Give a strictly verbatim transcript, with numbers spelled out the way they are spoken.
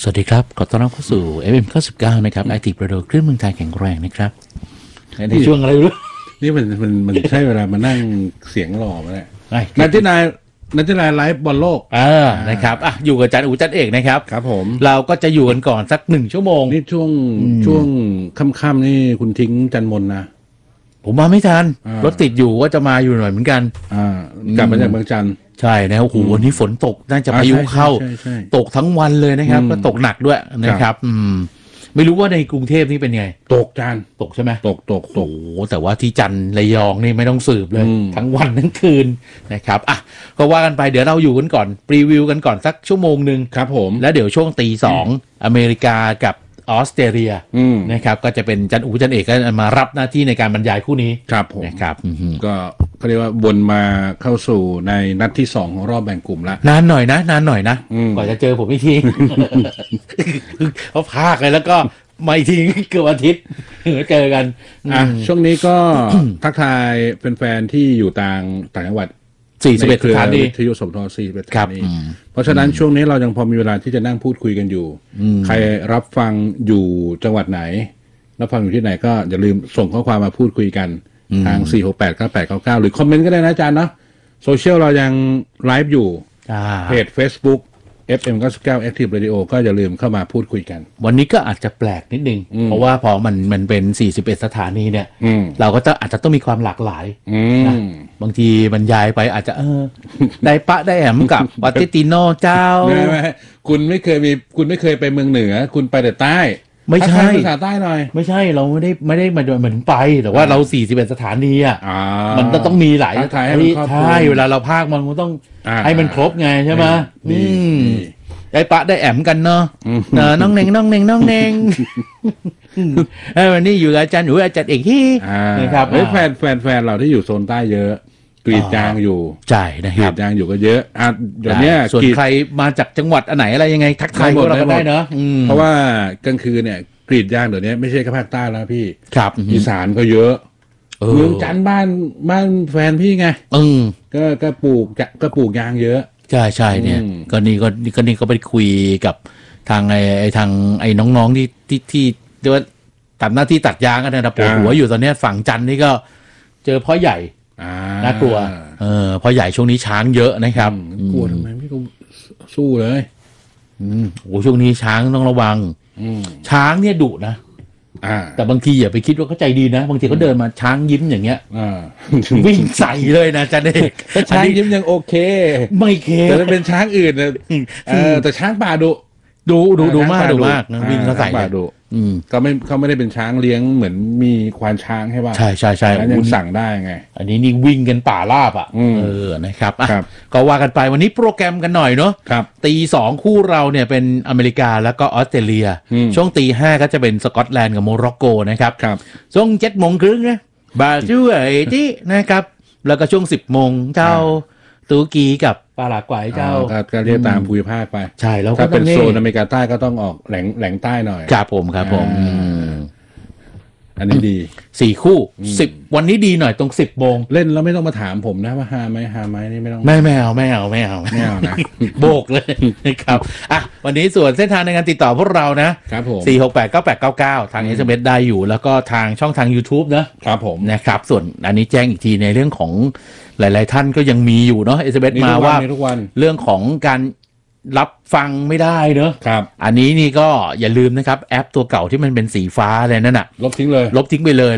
สวัสดีครับขอต้อนรับเข้าสู่ เอฟ เอ็ม เก้าสิบเก้านะครับ Active Radio คลื่นเมืองไทยแข็งแรงนะครับในช่วงอะไรรู้นี่มันมันมันใช่เวลามานั่งเสียงหล่อมาเนี่ยนันทินายนันทินายไลฟ์บอลโลกเออนะครับอ่ะอยู่กับอาจารย์อู๋จันเอกนะครับครับผมเราก็จะอยู่กันก่อนสักหนึ่งชั่วโมงนี่ช่วงช่วงค่ำๆนี่คุณทิ้งจันมนนะผมมาไม่ทันรถติดอยู่ว่าจะมาอยู่หน่อยเหมือนกันอ่ากลับมาจากเมืองจันทร์ใช่นะโอ้โหวันนี้ฝนตกน่าจะพายุเข้าตกทั้งวันเลยนะครับก็ตกหนักด้วยนะครับอืมไม่รู้ว่าในกรุงเทพนี่เป็นไงตกจานตกใช่ไหมตกตกตกโอ้แต่ว่าที่จันทร์ระยองนี่ไม่ต้องสืบเลยทั้งวันทั้งคืนนะครับอ่ะก็ว่ากันไปเดี๋ยวเราอยู่กันก่อนรีวิวกันก่อนสักชั่วโมงนึงครับผมแล้วเดี๋ยวช่วงตีสองอเมริกากับออสเตรเลียนะครับก็จะเป็นจันอูจันเอกก็มารับหน้าที่ในการบรรยายคู่นี้ครับผมนะครับก็เขาเรียกว่าวนมาเข้าสู่ในนัดที่สองของรอบแบ่งกลุ่มแล้วนานหน่อยนะนานหน่อยนะกว่าจะเจอผมอีกทีเขาพากเลยแล้วก็มาอีกทีเกือบอาทิตย์เจอกันอ่ะช่วงนี้ก็ ทักทายแฟนๆที่อยู่ต่างต่างจังหวัดสี่สิบเอ็ดสถานีวิทยุสมทบสี่สิบเอ็ดสถานีเพราะฉะนั้นช่วงนี้เรายังพอมีเวลาที่จะนั่งพูดคุยกันอยู่ใครรับฟังอยู่จังหวัดไหนรับฟังอยู่ที่ไหนก็อย่าลืมส่งข้อความมาพูดคุยกันทางสี่ หก แปด เก้า แปด เก้า เก้าหรือคอมเมนต์ก็ได้นะอาจารย์เนาะโซเชียลเรายังไลฟ์อยู่เพจ Facebook เอฟ เอ็ม เก้าสิบเก้า Active Radio ก็อย่าลืมเข้ามาพูดคุยกันวันนี้ก็อาจจะแปลกนิดนึงเพราะว่าพอมันมันเป็นสี่สิบเอ็ดสถานีเนี่ยเราก็จะอาจจะต้องมีความหลากหลายนะบางทีบรรยายไปอาจจะเออได้ปะได้แอมกับปาติติโนเจ้าไม่คุณไม่เคยมีคุณไม่เคยไปเมืองเหนือคุณไปแต่ใต้ไม่ใช่ภาษาใต้หน่อยไม่ใช่เราไม่ได้ไม่ได้มาเหมือนไปแต่ว่าเราสี่สิบเอ็ดสถานีอ่ะมันต้องมีหลายสถานีใช่เวลาเราพากมันก็ต้องให้มันครบไงใช่ไหมอืมได้ปะได้แอมกันเนาะเนอะน้องเน่งน้องเน่งน้องเน่งวันนี้อยู่อาจารย์หนูอาจารย์เอกที่นะครับแฟนแฟนแฟนเราที่อยู่โซนใต้เยอะกรีดยางอยู่ใช่นะครับกรีดยางอยู่ก็เยอะอ่ะเดี๋ยวนี้ส่วนใครมาจากจังหวัดอันไหนอะไรยังไงทักทายพวกเราได้เนาะเพราะว่ากลางคืนเนี่ยกรีดยางเดี๋ยวนี้ไม่ใช่แค่ภาคใต้แล้วพี่ครับอีสานก็เยอะเมืองจันทร์บ้านบ้านแฟนพี่ไงอืมก็ก็ปลูกก็ปลูกยางเยอะใช่ใช่เนี่ยก็นี่ก็นี่ก็นี่ก็ไปคุยกับทางไอ้ไอ้ทางไอ้น้องๆที่ที่ที่เรียกว่าทำหน้าที่ตัดยางกันนะปวดหัวอยู่ตอนนี้ฝั่งจันทร์นี่ก็เจอพ่อใหญ่น่ากลัวเออพ่อใหญ่ช่วงนี้ช้างเยอะนะครับกลัวทำไมไม่สู้เลยอืมโอ้ช่วงนี้ช้างต้องระวังช้างเนี่ยดุนะแต่บางทีอย่าไปคิดว่าเขาใจดีนะบางทีเขาเดินมาช้างยิ้มอย่างเงี้ยวิ่งใส่เลยนะจ๊ะเด็กช้างยิ้มยังโอเคไม่เคแต่ถ้าเป็นช้างอื่นนะแต่ช้างป่าดุดุดุดุมากดุมากนะวิ่งเขาใส่ดุก็ไม่เขาไม่ได้เป็นช้างเลี้ยงเหมือนมีควานช้างใช่ป่ะใช่ใช่ใช่ยังสั่งได้ไงอันนี้นี่วิ่งกันป่าราบอ่ะเออนะครับก็ว่ากันไปวันนี้โปรแกรมกันหน่อยเนาะตีสองคู่เราเนี่ยเป็นอเมริกาแล้วก็ออสเตรเลียช่วงตีห้าก็จะเป็นสกอตแลนด์กับโมร็อกโกนะครับช่วงเจ็ดโมงครึ่งนะบราซิลไอ้ที่นะครับแล้วก็ช่วงสิบโมงเจ้าตุรกีกับปารากวัยเจ้าก็เรียกตามภูมิภาคไปใช่แล้วถ้าเป็นโซนอเมริกาใต้ก็ต้องออกแหลงแหลงใต้หน่อยครับผมครับผมอันนี้ดีสี่คู่สิบวันนี้ดีหน่อยตรงสิบโมงเล่นแล้วไม่ต้องมาถามผมนะว่าฮาไหมฮาไหมนี่ไม่ต้องไม่ไม่เอาไม่เอาไม่เอาไม่เอานะโบกเลยนะครับอ่ะวันนี้ส่วนเส้นทางในการติดต่อพวกเรานะครับผมสี่หกแปดเก้าแปดเก้าเก้าทาง เอส เอ็ม เอส ได้อยู่แล้วก็ทางช่องทาง YouTube นะครับผมนะครับส่วนอันนี้แจ้งอีกทีในเรื่องของหลายๆท่านก็ยังมีอยู่เนาะ เอส เอ็ม เอส มาว่าเรื่องของการรับฟังไม่ได้เนอะครับอันนี้นี่ก็อย่าลืมนะครับแอปตัวเก่าที่มันเป็นสีฟ้าอะไรนั่นน่ะลบทิ้งเลยลบทิ้งไปเลย